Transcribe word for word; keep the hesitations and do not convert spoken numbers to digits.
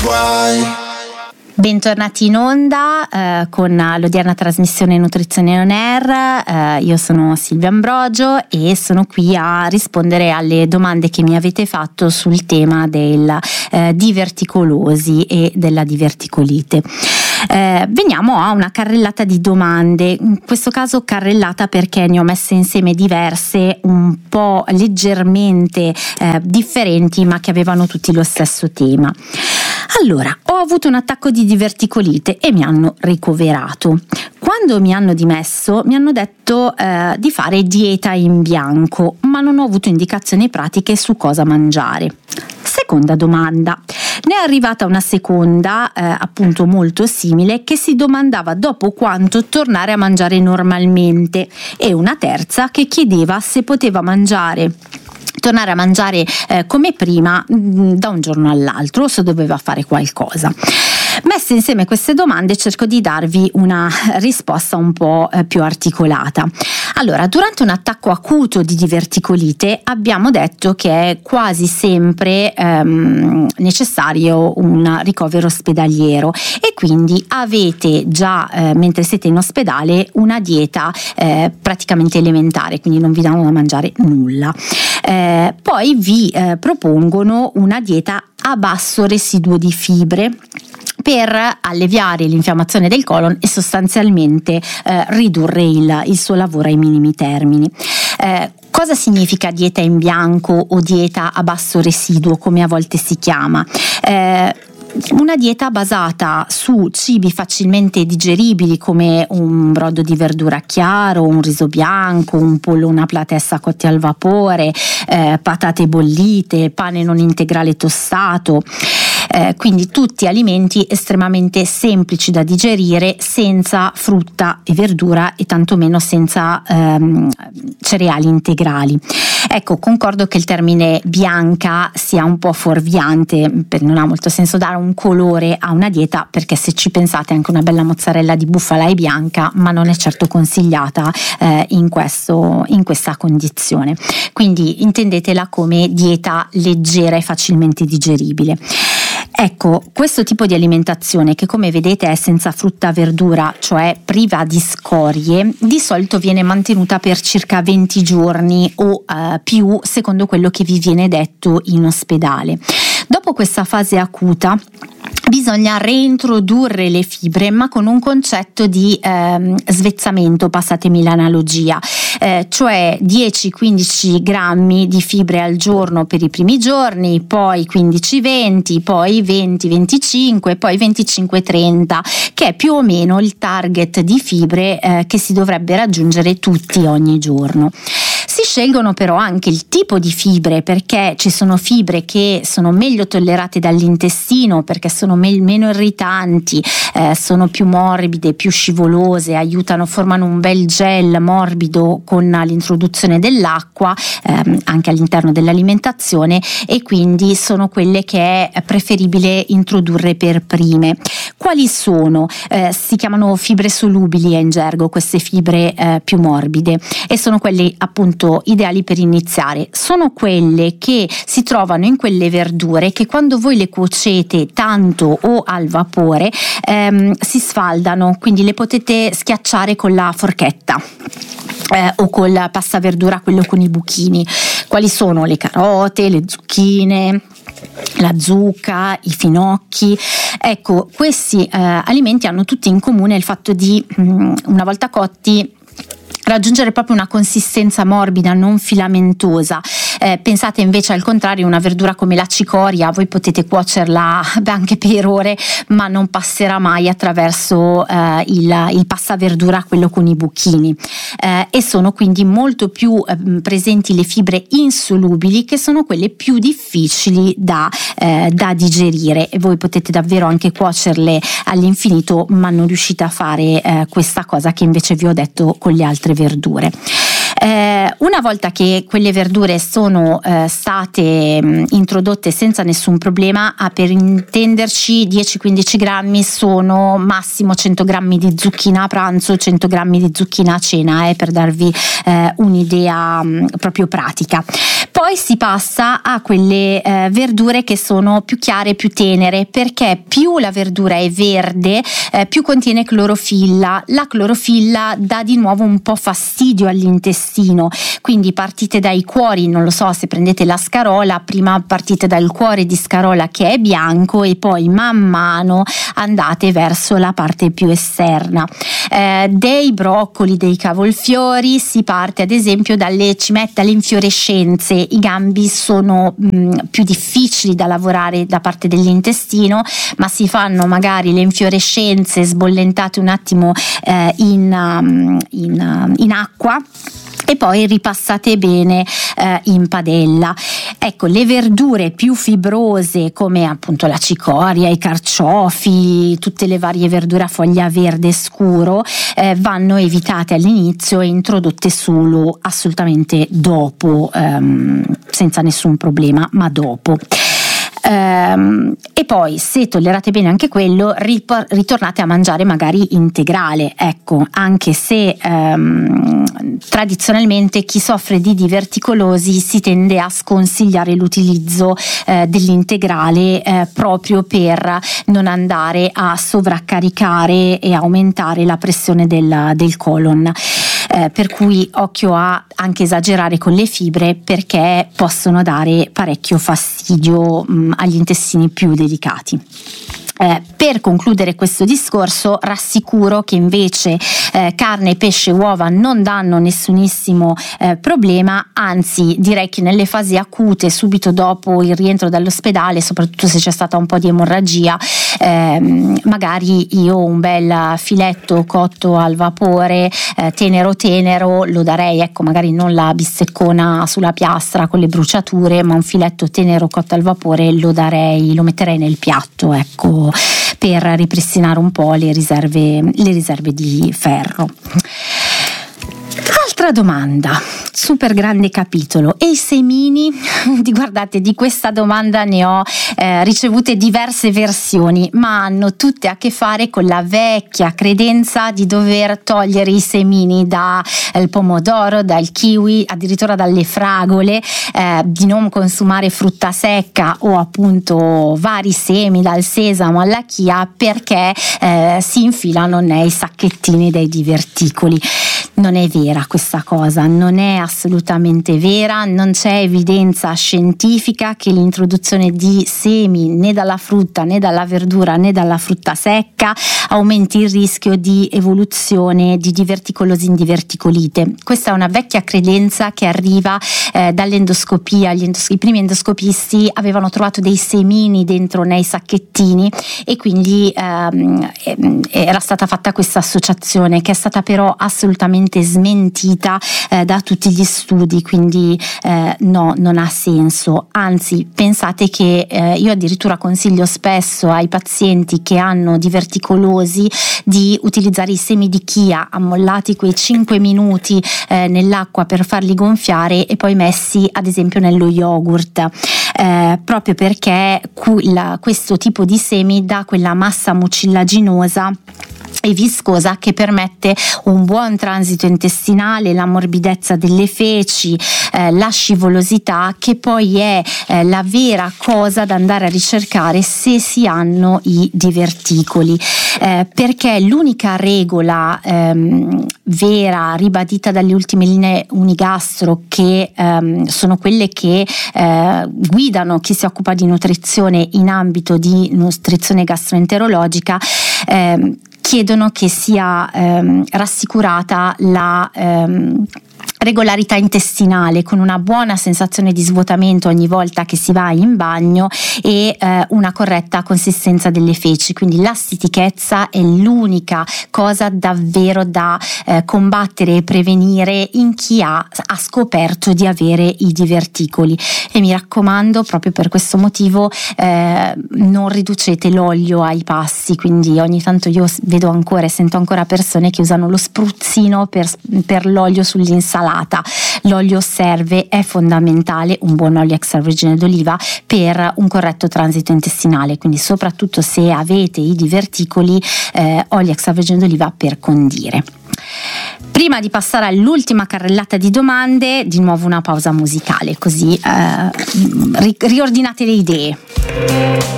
guai. Bentornati in onda eh, con l'odierna trasmissione Nutrizione On Air. Eh, io sono Silvia Ambrogio e sono qui a rispondere alle domande che mi avete fatto sul tema della eh, diverticolosi e della diverticolite. Eh, veniamo a una carrellata di domande, in questo caso carrellata perché ne ho messe insieme diverse, un po' leggermente eh, differenti, ma che avevano tutti lo stesso tema. Allora, ho avuto un attacco di diverticolite e mi hanno ricoverato. Quando mi hanno dimesso mi hanno detto eh, di fare dieta in bianco, ma non ho avuto indicazioni pratiche su cosa mangiare. Seconda domanda. Ne è arrivata una seconda, eh, appunto molto simile, che si domandava dopo quanto tornare a mangiare normalmente, e una terza che chiedeva se poteva mangiare tornare a mangiare eh, come prima mh, da un giorno all'altro o se doveva fare qualcosa. Messe insieme queste domande cerco di darvi una risposta un po' eh, più articolata. Allora, durante un attacco acuto di diverticolite abbiamo detto che è quasi sempre ehm, necessario un ricovero ospedaliero e quindi avete già, eh, mentre siete in ospedale, una dieta eh, praticamente elementare, quindi non vi danno da mangiare nulla. Eh, poi vi eh, propongono una dieta a basso residuo di fibre per alleviare l'infiammazione del colon e sostanzialmente eh, ridurre il, il suo lavoro ai minimi termini. Eh, cosa significa dieta in bianco o dieta a basso residuo, come a volte si chiama? Eh, Una dieta basata su cibi facilmente digeribili come un brodo di verdura chiaro, un riso bianco, un pollo, una platessa cotti al vapore, eh, patate bollite, pane non integrale tostato. Eh, quindi tutti alimenti estremamente semplici da digerire, senza frutta e verdura e tantomeno senza ehm, cereali integrali. Ecco, concordo che il termine bianca sia un po' fuorviante, non ha molto senso dare un colore a una dieta, perché se ci pensate anche una bella mozzarella di bufala è bianca, ma non è certo consigliata eh, in, questo, in questa condizione. Quindi intendetela come dieta leggera e facilmente digeribile. Ecco, questo tipo di alimentazione, che come vedete è senza frutta e verdura, cioè priva di scorie, di solito viene mantenuta per circa venti giorni o eh, più, secondo quello che vi viene detto in ospedale. Dopo questa fase acuta bisogna reintrodurre le fibre, ma con un concetto di ehm, svezzamento, passatemi l'analogia, eh, cioè dieci quindici grammi di fibre al giorno per i primi giorni, poi quindici venti, poi venti venticinque, poi venticinque trenta, che è più o meno il target di fibre eh, che si dovrebbe raggiungere tutti ogni giorno. Si scelgono però anche il tipo di fibre, perché ci sono fibre che sono meglio tollerate dall'intestino perché sono me- meno irritanti, eh, sono più morbide, più scivolose, aiutano, formano un bel gel morbido con l'introduzione dell'acqua ehm, anche all'interno dell'alimentazione, e quindi sono quelle che è preferibile introdurre per prime. Quali sono? Eh, si chiamano fibre solubili in gergo, queste fibre eh, più morbide, e sono quelle appunto ideali per iniziare. Sono quelle che si trovano in quelle verdure che quando voi le cuocete tanto o al vapore ehm, si sfaldano, quindi le potete schiacciare con la forchetta eh, o col passaverdura, quello con i buchini. Quali sono? Le carote, le zucchine, la zucca, i finocchi. Ecco, questi eh, alimenti hanno tutti in comune il fatto di, mh, una volta cotti, raggiungere proprio una consistenza morbida, non filamentosa. Eh, pensate invece al contrario, una verdura come la cicoria, voi potete cuocerla anche per ore, ma non passerà mai attraverso eh, il, il passaverdura, quello con i buchini. Eh, e sono quindi molto più eh, presenti le fibre insolubili, che sono quelle più difficili da, eh, da digerire, e voi potete davvero anche cuocerle all'infinito, ma non riuscite a fare eh, questa cosa che invece vi ho detto con le altre verdure. Eh, una volta che quelle verdure sono eh, state mh, introdotte senza nessun problema, ah, per intenderci dieci quindici grammi sono massimo cento grammi di zucchina a pranzo, cento grammi di zucchina a cena, eh, per darvi eh, un'idea mh, proprio pratica. Poi si passa a quelle eh, verdure che sono più chiare, più tenere, perché più la verdura è verde, eh, più contiene clorofilla. La clorofilla dà di nuovo un po' fastidio all'intestino, quindi partite dai cuori, non lo so, se prendete la scarola, prima partite dal cuore di scarola che è bianco e poi man mano andate verso la parte più esterna. Eh, dei broccoli, dei cavolfiori si parte ad esempio dalle cimette alle infiorescenze. I gambi sono mh, più difficili da lavorare da parte dell'intestino, ma si fanno magari le infiorescenze sbollentate un attimo eh, in, um, in, uh, in acqua e poi ripassate bene eh, in padella. Ecco, le verdure più fibrose come appunto la cicoria, i carciofi, tutte le varie verdure a foglia verde scuro eh, vanno evitate all'inizio e introdotte solo assolutamente dopo, ehm, senza nessun problema, ma dopo. Um, e poi, se tollerate bene anche quello, rip- ritornate a mangiare magari integrale, ecco, anche se um, tradizionalmente chi soffre di diverticolosi si tende a sconsigliare l'utilizzo eh, dell'integrale eh, proprio per non andare a sovraccaricare e aumentare la pressione del, del colon. Eh, per cui occhio a anche esagerare con le fibre, perché possono dare parecchio fastidio mh, agli intestini più delicati. Eh, per concludere questo discorso, rassicuro che invece eh, carne, pesce, uova non danno nessunissimo eh, problema, anzi direi che nelle fasi acute, subito dopo il rientro dall'ospedale, soprattutto se c'è stata un po' di emorragia, eh, magari io un bel filetto cotto al vapore, eh, tenero tenero, lo darei, ecco, magari non la bisteccona sulla piastra con le bruciature, ma un filetto tenero cotto al vapore lo darei, lo metterei nel piatto, ecco, per ripristinare un po' le riserve, le riserve di ferro. Altra domanda, super grande capitolo, e i semini? Guardate, di questa domanda ne ho eh, ricevute diverse versioni, ma hanno tutte a che fare con la vecchia credenza di dover togliere i semini dal pomodoro, dal kiwi, addirittura dalle fragole, eh, di non consumare frutta secca o appunto vari semi, dal sesamo alla chia, perché eh, si infilano nei sacchettini dei diverticoli. Non è vera questa cosa, non è assolutamente vera, non c'è evidenza scientifica che l'introduzione di semi né dalla frutta né dalla verdura né dalla frutta secca aumenti il rischio di evoluzione di diverticolosi in diverticolite. Questa è una vecchia credenza che arriva eh, dall'endoscopia. Gli endos- i primi endoscopisti avevano trovato dei semini dentro nei sacchettini e quindi ehm, era stata fatta questa associazione, che è stata però assolutamente smentita eh, da tutti gli studi, quindi eh, no, non ha senso. Anzi, pensate che eh, io addirittura consiglio spesso ai pazienti che hanno diverticolosi di utilizzare i semi di chia ammollati quei cinque minuti eh, nell'acqua per farli gonfiare e poi messi ad esempio nello yogurt, eh, proprio perché la, questo tipo di semi dà quella massa mucillaginosa e viscosa che permette un buon transito intestinale, la morbidezza delle feci, eh, la scivolosità, che poi è eh, la vera cosa da andare a ricercare se si hanno i diverticoli, eh, perché l'unica regola ehm, vera ribadita dalle ultime linee Unigastro, che ehm, sono quelle che eh, guidano chi si occupa di nutrizione in ambito di nutrizione gastroenterologica, ehm, chiedono che sia ehm, rassicurata la ehm, regolarità intestinale, con una buona sensazione di svuotamento ogni volta che si va in bagno e eh, una corretta consistenza delle feci. Quindi la stitichezza è l'unica cosa davvero da eh, combattere e prevenire in chi ha, ha scoperto di avere i diverticoli. E mi raccomando, proprio per questo motivo eh, non riducete l'olio ai pasti. Quindi ogni tanto io vedo ancora e sento ancora persone che usano lo spruzzino per, per l'olio sull'insalata. L'olio serve, è fondamentale, un buon olio extravergine d'oliva per un corretto transito intestinale, quindi soprattutto se avete i diverticoli, eh, olio extravergine d'oliva per condire. Prima di passare all'ultima carrellata di domande, di nuovo una pausa musicale, così eh, riordinate le idee.